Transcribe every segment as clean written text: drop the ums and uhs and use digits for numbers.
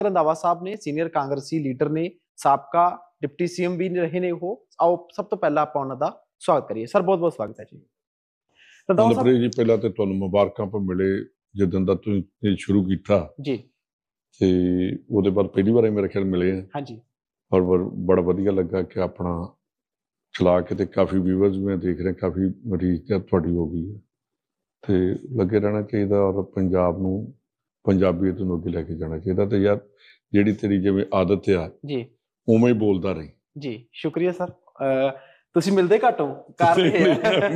ਰੰਧਾਵਾ ਸਾਹਿਬ ਨੇ ਸੀਨੀਅਰ ਕਾਂਗਰਸੀ ਲੀਡਰ ਨੇ, ਸਾਬਕਾ ਡਿਪਟੀ ਸੀਐਮ ਵੀ ਰਹੇ ਨੇ ਉਹ। ਆਓ ਸਭ ਤੋਂ ਪਹਿਲਾਂ ਆਪਾਂ ਉਹਨਾਂ ਦਾ ਸਵਾਗਤ ਕਰੀਏ। ਸਰ ਬਹੁਤ ਬਹੁਤ ਸਵਾਗਤ ਹੈ ਜੀ। ਰੰਧਾਵਾ ਸਾਹਿਬ ਜੀ ਪਹਿਲਾਂ ਤੇ ਤੁਹਾਨੂੰ ਮੁਬਾਰਕਾਂ ਮਿਲੇ ਜਿੱਦਣ ਦਾ ਤੁਸੀਂ ਸ਼ੁਰੂ ਕੀਤਾ ਜੀ, ਤੇ ਉਹਦੇ ਬਾਅਦ ਪਹਿਲੀ ਵਾਰ ਮੇਰੇ ਖਿਆਲ ਮਿਲੇ ਆ। ਹਾਂਜੀ, ਔਰ ਬੜਾ ਵਧੀਆ ਲੱਗਾ ਕਿ ਆਪਣਾ ਚਲਾ ਕੇ ਤੇ ਕਾਫੀ ਵਿਊਅਰਸ ਮੈਂ ਦੇਖ ਰਿਹਾ, ਕਾਫੀ ਰੀਚ ਤੁਹਾਡੀ ਹੋ ਗਈ ਹੈ ਤੇ ਲੱਗੇ ਰਹਿਣਾ ਚਾਹੀਦਾ। ਔਰ ਪੰਜਾਬ ਨੂੰ ਪੰਜਾਬੀਅਤ ਨੂੰ ਅੱਗੇ ਲੈ ਕੇ ਜਾਣਾ ਚਾਹੀਦਾ। ਤੇ ਯਾਰ ਜਿਹੜੀ ਤੇਰੀ ਜਿਵੇਂ ਆਦਤ ਆ ਜੀ ਉਵੇਂ ਹੀ ਬੋਲਦਾ ਰਹੀ। ਜੀ ਸ਼ੁਕਰੀਆ ਸਰ। ਤੁਸੀਂ ਮਿਲਦੇ ਘੱਟ ਹੋ, ਕਾਰਨ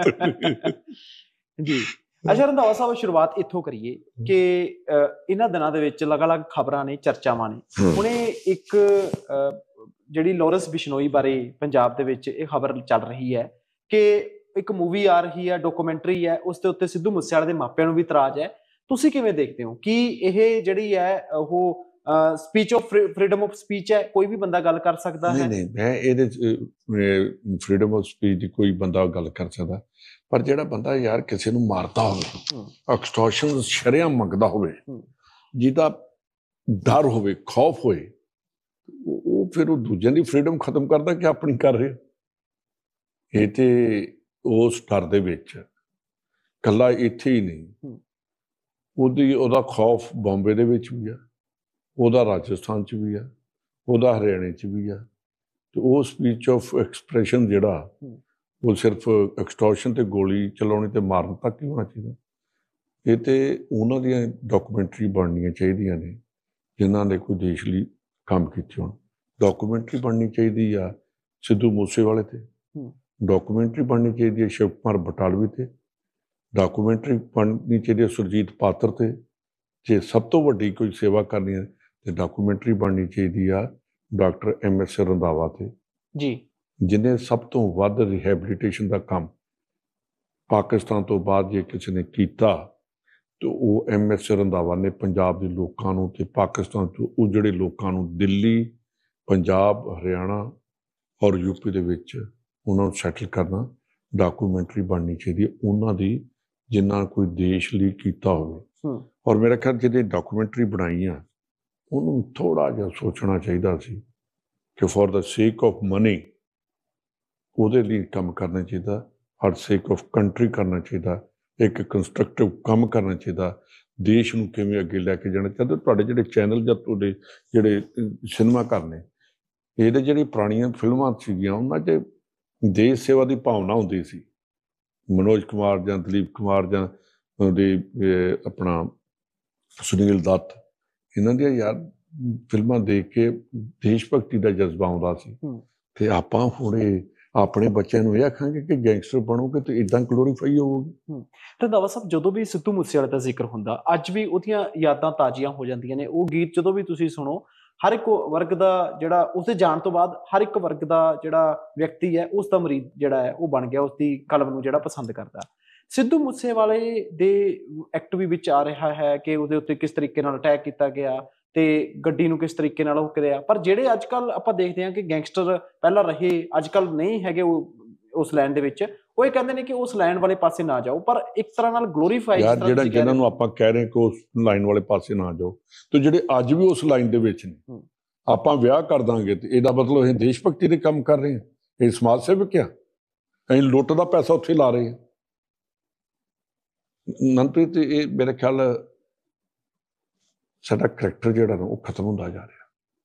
ਜੀ। ਅੱਛਾ ਰੰਧਾਵਾ ਸਾਹਿਬ, ਸ਼ੁਰੂਆਤ ਇੱਥੋਂ ਕਰੀਏ ਕਿ ਇਹਨਾਂ ਦਿਨਾਂ ਦੇ ਵਿੱਚ ਅਲੱਗ-ਅਲੱਗ ਖਬਰਾਂ ਨੇ, ਚਰਚਾਵਾਂ ਨੇ। ਹੁਣੇ ਇੱਕ ਜਿਹੜੀ ਲਾਰੈਂਸ ਬਿਸ਼ਨੋਈ ਬਾਰੇ ਪੰਜਾਬ ਦੇ ਵਿੱਚ ਇਹ ਖਬਰ ਚੱਲ ਰਹੀ ਹੈ ਕਿ ਇੱਕ ਮੂਵੀ ਆ ਰਹੀ ਹੈ, ਡਾਕੂਮੈਂਟਰੀ ਹੈ, ਉਸ ਦੇ ਉੱਤੇ ਸਿੱਧੂ ਮੂਸੇਵਾਲੇ ਦੇ ਮਾਪਿਆਂ ਨੂੰ ਵੀ ਇਤਰਾਜ਼ ਹੈ। ਤੁਸੀਂ ਕਿਵੇਂ ਦੇਖਦੇ ਹੋ ਕਿ ਇਹ ਜਿਹੜੀ ਹੈ ਉਹ speech of freedom of speech ਹੈ, ਕੋਈ ਵੀ ਬੰਦਾ ਗੱਲ ਕਰ ਸਕਦਾ ਹੈ? ਨਹੀਂ, ਮੈਂ ਇਹਦੇ ਫਰੀडम ਆਫ ਸਪੀਚ ਦੀ ਕੋਈ ਬੰਦਾ ਗੱਲ ਕਰ ਸਕਦਾ, ਪਰ ਜਿਹੜਾ ਬੰਦਾ ਯਾਰ ਕਿਸੇ ਨੂੰ ਮਾਰਦਾ ਹੋਵੇ, ਐਕਸਟੋਰਸ਼ਨ ਸ਼ਰੇਆਮ ਮੰਗਦਾ ਹੋਵੇ, ਜਿਹਦਾ ਡਰ ਹੋਵੇ, ਖੌਫ ਹੋਏ, ਉਹ ਫਿਰ ਉਹ ਦੂਜਿਆਂ ਦੀ ਫਰੀडम ਖਤਮ ਕਰਦਾ ਕਿ ਆਪਣੀ ਕਰ ਰਿਹਾ। ਇਹ ਤੇ ਉਸ ਡਰ ਦੇ ਵਿੱਚ ਇਕੱਲਾ ਇੱਥੇ ਹੀ ਨਹੀਂ, ਉਹਦਾ ਖੌਫ ਬੰਬੇ ਦੇ ਵਿੱਚ ਵੀ ਆ, ਉਹਦਾ ਰਾਜਸਥਾਨ 'ਚ ਵੀ ਆ, ਉਹਦਾ ਹਰਿਆਣੇ 'ਚ ਵੀ ਆ। ਤੇ ਉਹ ਸਪੀਚ ਆਫ ਐਕਸਪ੍ਰੈਸ਼ਨ ਜਿਹੜਾ ਉਹ ਸਿਰਫ ਐਕਸਟੋਰਸ਼ਨ ਤੇ ਗੋਲੀ ਚਲਾਉਣੀ ਤੇ ਮਾਰਨ ਤੱਕ ਹੀ ਹੋਣਾ ਚਾਹੀਦਾ। ਇਹ ਤੇ ਉਹਨਾਂ ਦੀਆਂ ਡਾਕੂਮੈਂਟਰੀ ਬਣਨੀਆਂ ਚਾਹੀਦੀਆਂ ਨੇ ਜਿਨ੍ਹਾਂ ਨੇ ਕੋਈ ਦੇਸ਼ ਲਈ ਕੰਮ ਕੀਤੇ ਹੋਣ। ਡਾਕੂਮੈਂਟਰੀ ਬਣਨੀ ਚਾਹੀਦੀ ਆ ਸਿੱਧੂ ਮੂਸੇਵਾਲੇ ਤੇ, ਡਾਕੂਮੈਂਟਰੀ ਬਣਨੀ ਚਾਹੀਦੀ ਹੈ ਸ਼ਿਵ ਕੁਮਾਰ ਬਟਾਲਵੀ ਤੇ, ਡਾਕੂਮੈਂਟਰੀ ਬਣਨੀ ਚਾਹੀਦੀ ਹੈ ਸੁਰਜੀਤ ਪਾਤਰ ਤੇ। ਜੇ ਸਭ ਤੋਂ ਵੱਡੀ ਕੋਈ ਸੇਵਾ ਕਰਨੀ ਹੈ ਤੇ ਡਾਕੂਮੈਂਟਰੀ ਬਣਨੀ ਚਾਹੀਦੀ ਆ ਡਾਕਟਰ MS ਰੰਧਾਵਾ ਤੇ ਜੀ, ਜਿਹਨੇ ਸਭ ਤੋਂ ਵੱਧ ਰਿਹੈਬਲੀਟੇਸ਼ਨ ਦਾ ਕੰਮ ਪਾਕਿਸਤਾਨ ਤੋਂ ਬਾਅਦ ਜੇ ਕਿਸੇ ਨੇ ਕੀਤਾ ਤੇ ਉਹ MS ਰੰਧਾਵਾ ਨੇ ਪੰਜਾਬ ਦੇ ਲੋਕਾਂ ਨੂੰ ਤੇ ਪਾਕਿਸਤਾਨ ਤੋਂ ਉਜੜੇ ਲੋਕਾਂ ਨੂੰ ਦਿੱਲੀ, ਪੰਜਾਬ, ਹਰਿਆਣਾ ਔਰ UP ਦੇ ਵਿੱਚ ਉਹਨਾਂ ਨੂੰ ਸੈਟਲ ਕਰਨਾ। ਡਾਕੂਮੈਂਟਰੀ ਬਣਨੀ ਚਾਹੀਦੀ ਹੈ ਉਹਨਾਂ ਦੀ ਜਿਨ੍ਹਾਂ ਕੋਈ ਦੇਸ਼ ਲਈ ਕੀਤਾ ਹੋਵੇ। ਔਰ ਮੇਰਾ ਖਿਆਲ ਜਿਹਦੇ ਡਾਕੂਮੈਂਟਰੀ ਬਣਾਈ ਆ ਉਹਨੂੰ ਥੋੜ੍ਹਾ ਜਿਹਾ ਸੋਚਣਾ ਚਾਹੀਦਾ ਸੀ ਕਿ ਫॉर द ਸੇਕ ਆਫ ਮਨੀ ਉਹਦੇ ਲਈ ਕੰਮ ਕਰਨਾ ਚਾਹੀਦਾ, ਫॉर ਸੇਕ ਆਫ ਕੰਟਰੀ ਕਰਨਾ ਚਾਹੀਦਾ, ਇੱਕ ਕੰਸਟਰਕਟਿਵ ਕੰਮ ਕਰਨਾ ਚਾਹੀਦਾ, ਦੇਸ਼ ਨੂੰ ਕਿਵੇਂ ਅੱਗੇ ਲੈ ਕੇ ਜਾਣਾ ਚਾਹੀਦਾ। ਤੁਹਾਡੇ ਜਿਹੜੇ ਚੈਨਲ ਜਾਂ ਤੁਹਾਡੇ ਜਿਹੜੇ ਸਿਨੇਮਾ ਘਰ ਨੇ, ਇਹਦੇ ਜਿਹੜੀ ਪੁਰਾਣੀਆਂ ਫਿਲਮਾਂ ਸੀਗੀਆਂ ਉਹਨਾਂ 'ਚ ਦੇਸ਼ ਸੇਵਾ ਦੀ ਭਾਵਨਾ ਹੁੰਦੀ ਸੀ। ਮਨੋਜ ਕੁਮਾਰ ਜਾਂ ਦਲੀਪ ਕੁਮਾਰ ਜਾਂ ਉਹਦੇ ਆਪਣਾ ਸੁਨੀਲ ਦੱਤ, ਇਹਨਾਂ ਦੀਆਂ ਯਾਰ ਫਿਲਮਾਂ ਦੇਖ ਕੇ ਦੇਸ਼ ਭਗਤੀ ਦਾ ਜਜ਼ਬਾ ਆਉਂਦਾ ਸੀ। ਤੇ ਆਪਾਂ ਹੁਣ ਆਪਣੇ ਬੱਚਿਆਂ ਨੂੰ ਇਹ ਆਖਾਂਗੇ ਕਿ ਗੈਂਗਸਟਰ ਬਣੋਗੇ ਤੇ ਇਦਾਂ ਗਲੋਰੀਫਾਈ ਹੋਵੋਗੇ। ਰੰਧਾਵਾ ਸਾਹਿਬ, ਜਦੋਂ ਵੀ ਸਿੱਧੂ ਮੂਸੇਵਾਲੇ ਦਾ ਜ਼ਿਕਰ ਹੁੰਦਾ, ਅੱਜ ਵੀ ਉਹਦੀਆਂ ਯਾਦਾਂ ਤਾਜ਼ੀਆਂ ਹੋ ਜਾਂਦੀਆਂ ਨੇ। ਉਹ ਗੀਤ ਜਦੋਂ ਵੀ ਤੁਸੀਂ ਸੁਣੋ, ਹਰ ਇੱਕ ਵਰਗ ਦਾ ਜਿਹੜਾ ਉਸਦੇ ਜਾਣ ਤੋਂ ਬਾਅਦ ਹਰ ਇੱਕ ਵਰਗ ਦਾ ਜਿਹੜਾ ਵਿਅਕਤੀ ਹੈ ਉਸ ਦਾ ਮਰੀਜ਼ ਜਿਹੜਾ ਹੈ ਉਹ ਬਣ ਗਿਆ, ਉਸਦੀ ਕਲਮ ਨੂੰ ਜਿਹੜਾ ਪਸੰਦ ਕਰਦਾ। ਸਿੱਧੂ ਮੂਸੇਵਾਲੇ ਦੇ ਐਕਟ ਵੀ ਵਿੱਚ ਆ ਰਿਹਾ ਹੈ ਕਿ ਉਹਦੇ ਉੱਤੇ ਕਿਸ ਤਰੀਕੇ ਨਾਲ ਅਟੈਕ ਕੀਤਾ ਗਿਆ ਤੇ ਗੱਡੀ ਨੂੰ ਕਿਸ ਤਰੀਕੇ ਨਾਲ ਉਹ ਕਰਿਆ। ਪਰ ਜਿਹੜੇ ਅੱਜ ਕੱਲ੍ਹ ਆਪਾਂ ਦੇਖਦੇ ਹਾਂ ਕਿ ਗੈਂਗਸਟਰ ਪਹਿਲਾਂ ਰਹੇ, ਅੱਜ ਕੱਲ੍ਹ ਨਹੀਂ ਹੈਗੇ ਉਹ ਉਸ ਲਾਈਨ ਦੇ ਵਿੱਚ, ਉਹ ਇਹ ਕਹਿੰਦੇ ਨੇ ਕਿ ਉਸ ਲਾਈਨ ਵਾਲੇ ਪਾਸੇ ਨਾ ਜਾਓ। ਪਰ ਇੱਕ ਤਰ੍ਹਾਂ ਨਾਲ ਗਲੋਰੀਫਾਈ ਜਿਹਨਾਂ ਨੂੰ ਆਪਾਂ ਕਹਿ ਰਹੇ ਕਿ ਉਸ ਲਾਈਨ ਵਾਲੇ ਪਾਸੇ ਨਾ ਜਾਓ, ਤੇ ਜਿਹੜੇ ਅੱਜ ਵੀ ਉਸ ਲਾਈਨ ਦੇ ਵਿੱਚ ਨੇ, ਆਪਾਂ ਵਿਆਹ ਕਰ ਦਾਂਗੇ ਤੇ ਇਹਦਾ ਮਤਲਬ ਅਸੀਂ ਦੇਸ਼ ਭਗਤੀ ਦੇ ਕੰਮ ਕਰ ਰਹੇ ਹਾਂ, ਇਹ ਸਮਾਜ ਸੇਵਕ ਆ, ਅਸੀਂ ਲੁੱਟ ਦਾ ਪੈਸਾ ਉੱਥੇ ਲਾ ਰਹੇ ਹਾਂ। ਮਨਪ੍ਰੀਤ, ਇਹ ਮੇਰੇ ਖਿਆਲ ਸਾਡਾ ਕਰੈਕਟਰ ਜਿਹੜਾ ਨਾ ਉਹ ਖਤਮ ਹੁੰਦਾ ਜਾ ਰਿਹਾ।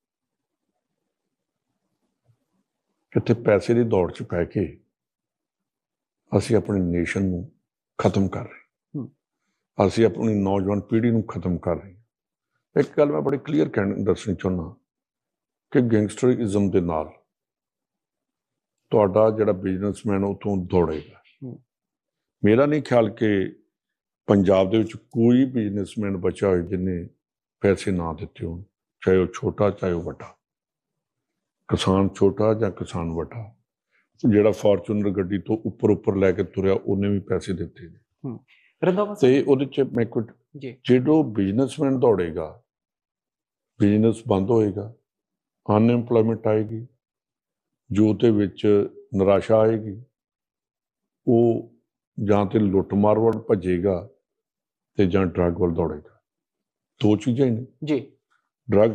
ਕਿਤੇ ਪੈਸੇ ਦੀ ਦੌੜ 'ਚ ਪੈ ਕੇ ਅਸੀਂ ਆਪਣੀ ਨੇਸ਼ਨ ਨੂੰ ਖਤਮ ਕਰ ਰਹੇ, ਅਸੀਂ ਆਪਣੀ ਨੌਜਵਾਨ ਪੀੜ੍ਹੀ ਨੂੰ ਖਤਮ ਕਰ ਰਹੇ। ਇੱਕ ਗੱਲ ਮੈਂ ਬੜੀ ਕਲੀਅਰ ਦੱਸਣੀ ਚਾਹੁੰਦਾ ਕਿ ਗੈਂਗਸਟਰਿਜ਼ਮ ਦੇ ਨਾਲ ਤੁਹਾਡਾ ਜਿਹੜਾ ਬਿਜ਼ਨਸਮੈਨ ਉੱਥੋਂ ਦੌੜੇਗਾ। ਮੇਰਾ ਨਹੀਂ ਖਿਆਲ ਕਿ ਪੰਜਾਬ ਦੇ ਵਿੱਚ ਕੋਈ ਬਿਜ਼ਨਸਮੈਨ ਬਚਿਆ ਹੋਏ ਜਿਹਨੇ ਪੈਸੇ ਨਾ ਦਿੱਤੇ ਹੋਣ, ਚਾਹੇ ਉਹ ਛੋਟਾ ਚਾਹੇ ਉਹ ਵੱਡਾ, ਕਿਸਾਨ ਛੋਟਾ ਜਾਂ ਕਿਸਾਨ ਵੱਡਾ। ਜਿਹੜਾ ਫਾਰਚੂਨਰ ਗੱਡੀ ਤੋਂ ਉੱਪਰ ਲੈ ਕੇ ਤੁਰਿਆ ਉਹਨੇ ਵੀ ਪੈਸੇ ਦਿੱਤੇ ਨੇ। ਤੇ ਉਹਦੇ 'ਚ ਮੈਂ ਜਦੋਂ ਬਿਜ਼ਨਸਮੈਨ ਦੌੜੇਗਾ, ਬਿਜ਼ਨਸ ਬੰਦ ਹੋਏਗਾ, ਅਨਐਮਪਲੋਇਮੈਂਟ ਆਏਗੀ, ਯੂਥ ਦੇ ਵਿੱਚ ਨਿਰਾਸ਼ਾ ਆਏਗੀ, ਉਹ ਜਾਂ ਤੇ ਲੁੱਟਮਾਰ ਵੱਲ ਭੱਜੇਗਾ ਤੇ ਜਾਂ ਡਰੱਗ ਵੱਲ ਦੌੜੇਗਾ। ਦੋ ਚੀਜ਼ਾਂ ਹੀ ਨੇ ਜੀ। ਡਰੱਗ